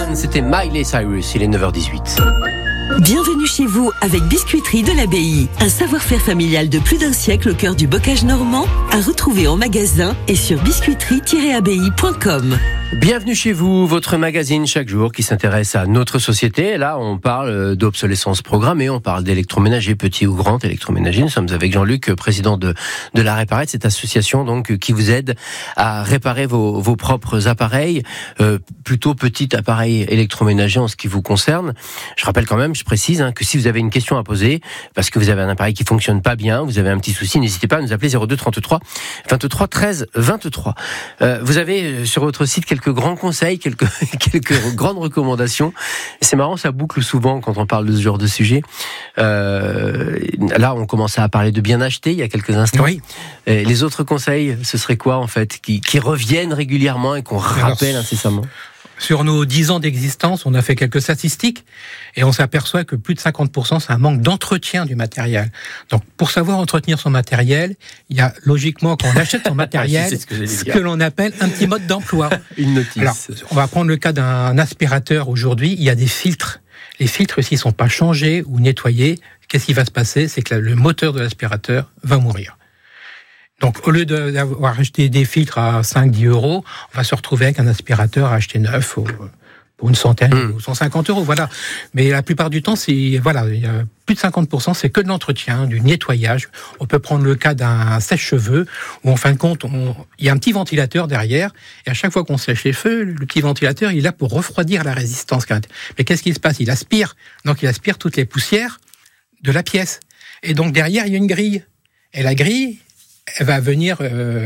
One, c'était Miley Cyrus, il est 9h18. Bienvenue chez vous avec Biscuiterie de l'Abbaye. Un savoir-faire familial de plus d'un siècle au cœur du bocage normand, à retrouver en magasin et sur biscuiterie-abbaye.com. Bienvenue chez vous, votre magazine chaque jour qui s'intéresse à notre société. Là, on parle d'obsolescence programmée, on parle d'électroménager, petit ou grand électroménager. Nous sommes avec Jean-Luc, président de la Réparette, cette association donc qui vous aide à réparer vos propres appareils, plutôt petit appareil électroménager en ce qui vous concerne. Je rappelle quand même, je précise, que si vous avez une question à poser, parce que vous avez un appareil qui fonctionne pas bien, vous avez un petit souci, n'hésitez pas à nous appeler 02 33 23 13 23. Vous avez sur votre site quelques grands conseils, quelques grandes recommandations. Et c'est marrant, ça boucle souvent quand on parle de ce genre de sujet. Là, on commençait à parler de bien acheter il y a quelques instants. Oui. Et les autres conseils, ce serait quoi en fait, qui reviennent régulièrement et qu'on rappelle incessamment? Sur nos 10 ans d'existence, on a fait quelques statistiques et on s'aperçoit que plus de 50%, c'est un manque d'entretien du matériel. Donc, pour savoir entretenir son matériel, il y a logiquement, quand on achète son matériel, ce que l'on appelle un petit mode d'emploi. Une notice. Alors, on va prendre le cas d'un aspirateur aujourd'hui. Il y a des filtres. Les filtres, s'ils ne sont pas changés ou nettoyés, qu'est-ce qui va se passer? C'est que le moteur de l'aspirateur va mourir. Donc, au lieu d'avoir acheté des filtres à 5-10 euros, on va se retrouver avec un aspirateur à acheter neuf pour une centaine ou 150 euros. Voilà. Mais la plupart du temps, il y a plus de 50%, c'est que de l'entretien, du nettoyage. On peut prendre le cas d'un sèche-cheveux, où en fin de compte, il y a un petit ventilateur derrière, et à chaque fois qu'on sèche les cheveux, le petit ventilateur, il est là pour refroidir la résistance. Mais qu'est-ce qui se passe? Il aspire. Donc, il aspire toutes les poussières de la pièce. Et donc, derrière, il y a une grille. Et la grille, elle va venir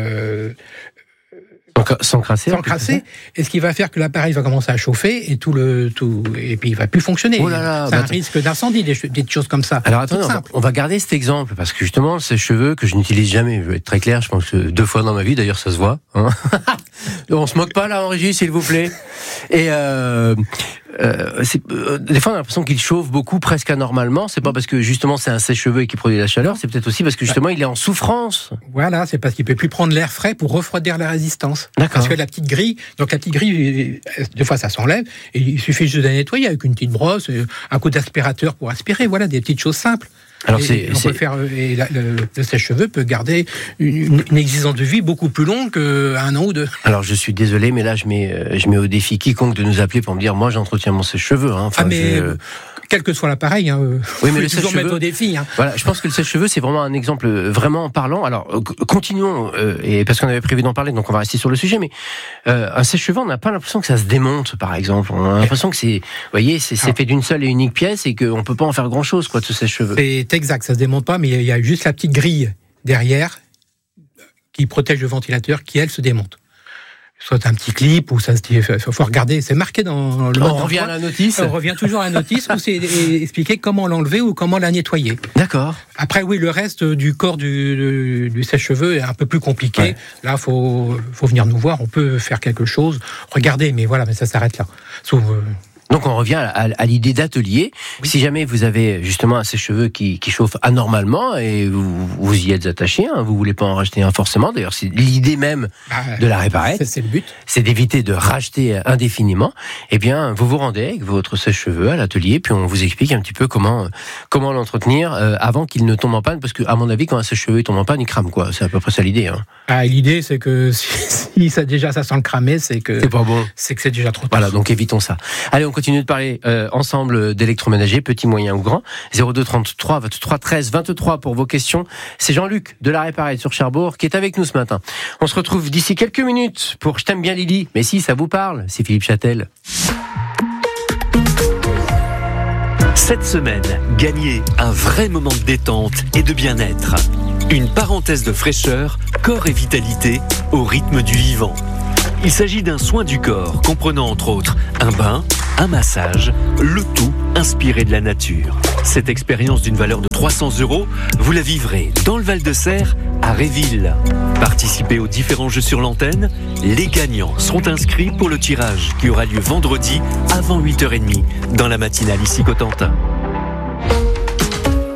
s'encrasser. Et ce qui va faire que l'appareil va commencer à chauffer et et puis il va plus fonctionner. Oh là là, c'est un risque d'incendie, des choses comme ça. Alors attendez, on va garder cet exemple parce que justement, ces cheveux que je n'utilise jamais, je vais être très clair, je pense que 2 fois dans ma vie, d'ailleurs ça se voit. On se moque pas là en régie, s'il vous plaît. Et des fois on a l'impression qu'il chauffe beaucoup, presque anormalement. C'est pas parce que justement c'est un sèche-cheveux et qu'il produit la chaleur, c'est peut-être aussi parce que justement il est en souffrance. Voilà, c'est parce qu'il peut plus prendre l'air frais pour refroidir la résistance. D'accord. Parce que la petite grille, des fois ça s'enlève et il suffit juste de la nettoyer avec une petite brosse, un coup d'aspirateur pour aspirer. Voilà, des petites choses simples. Alors le sèche-cheveux peut garder une existence de vie beaucoup plus longue qu'un an ou 2. Alors je suis désolé, mais là je mets au défi quiconque de nous appeler pour me dire moi j'entretiens mon sèche-cheveux. Quel que soit l'appareil, oui, mais le toujours mettre au défi. Voilà, je pense que le sèche-cheveux c'est vraiment un exemple vraiment parlant. Alors continuons, et parce qu'on avait prévu d'en parler, donc on va rester sur le sujet. Mais un sèche-cheveux, on n'a pas l'impression que ça se démonte, par exemple. On a l'impression que c'est fait d'une seule et unique pièce et qu'on peut pas en faire grand-chose, quoi, de ce sèche-cheveux. C'est exact, ça se démonte pas, mais il y a juste la petite grille derrière qui protège le ventilateur, qui elle se démonte. Soit un petit clip, ou ça se dit, faut regarder, c'est marqué dans le On revient à la notice. On revient toujours à la notice où c'est expliqué comment l'enlever ou comment la nettoyer. D'accord. Après, oui, le reste du corps du sèche-cheveux est un peu plus compliqué. Ouais. Là, faut venir nous voir, on peut faire quelque chose. Regardez, mais ça s'arrête là. Donc on revient à l'idée d'atelier. Oui. Si jamais vous avez justement un sèche-cheveux qui chauffe anormalement et vous y êtes attaché, vous voulez pas en racheter un forcément. D'ailleurs, c'est l'idée même de la Réparette. C'est le but. C'est d'éviter de racheter indéfiniment. Eh bien, vous vous rendez avec votre sèche-cheveux à l'atelier, puis on vous explique un petit peu comment l'entretenir avant qu'il ne tombe en panne. Parce que à mon avis, quand un sèche-cheveux tombe en panne, il crame quoi. C'est à peu près ça l'idée. L'idée, c'est que si ça sent le cramer, c'est que c'est pas bon. C'est que c'est déjà trop tard. Voilà, donc évitons ça. Allez, on continue de parler ensemble d'électroménager, petit, moyen ou grand. 02 33 23 13 23 pour vos questions. C'est Jean-Luc de la Réparette sur Cherbourg qui est avec nous ce matin. On se retrouve d'ici quelques minutes pour Je t'aime bien Lily. Mais si, ça vous parle, c'est Philippe Châtel. Cette semaine, gagnez un vrai moment de détente et de bien-être. Une parenthèse de fraîcheur, corps et vitalité au rythme du vivant. Il s'agit d'un soin du corps comprenant entre autres un bain, un massage, le tout inspiré de la nature. Cette expérience d'une valeur de 300 €, vous la vivrez dans le Val-de-Serre, à Réville. Participez aux différents jeux sur l'antenne. Les gagnants seront inscrits pour le tirage qui aura lieu vendredi avant 8h30 dans la matinale ici Cotentin.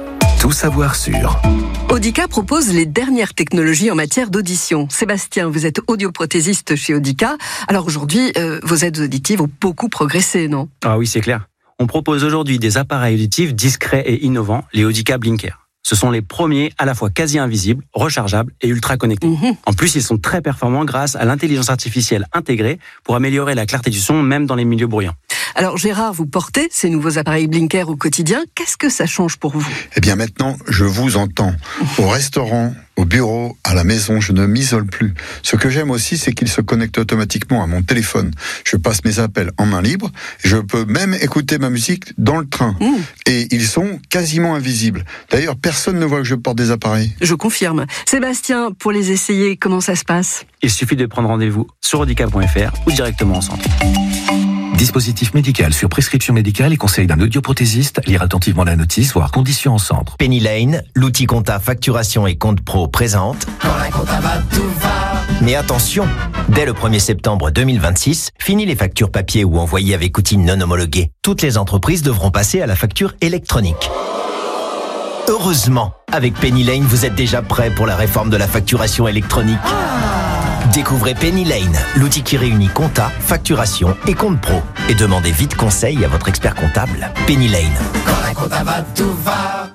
tout savoir sur. Audica propose les dernières technologies en matière d'audition. Sébastien, vous êtes audioprothésiste chez Audica. Alors aujourd'hui, vos aides auditives ont beaucoup progressé, non ? Ah oui, c'est clair. On propose aujourd'hui des appareils auditifs discrets et innovants, les Audica Blinker. Ce sont les premiers à la fois quasi invisibles, rechargeables et ultra connectés. En plus, ils sont très performants grâce à l'intelligence artificielle intégrée pour améliorer la clarté du son, même dans les milieux bruyants. Alors Gérard, vous portez ces nouveaux appareils Blinker au quotidien. Qu'est-ce que ça change pour vous ? Eh bien maintenant, je vous entends. Au restaurant, au bureau, à la maison, je ne m'isole plus. Ce que j'aime aussi, c'est qu'ils se connectent automatiquement à mon téléphone. Je passe mes appels en main libre. Je peux même écouter ma musique dans le train. Et ils sont quasiment invisibles. D'ailleurs, personne ne voit que je porte des appareils. Je confirme. Sébastien, pour les essayer, comment ça se passe ? Il suffit de prendre rendez-vous sur audica.fr ou directement en centre. Dispositif médical sur prescription médicale et conseil d'un audioprothésiste. Lire attentivement la notice, voire conditions en centre. Penny Lane, l'outil compta facturation et compte pro présente. Quand la compta va, tout va. Mais attention, dès le 1er septembre 2026, fini les factures papier ou envoyées avec outils non homologués. Toutes les entreprises devront passer à la facture électronique. Heureusement, avec Penny Lane, vous êtes déjà prêt pour la réforme de la facturation électronique. Découvrez Penny Lane, l'outil qui réunit compta, facturation et compte pro. Et demandez vite conseil à votre expert comptable. Penny Lane. Quand la compta va, tout va.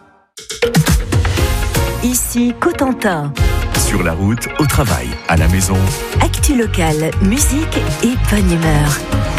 Ici Cotentin. Sur la route, au travail, à la maison. Actu locale, musique et bonne humeur.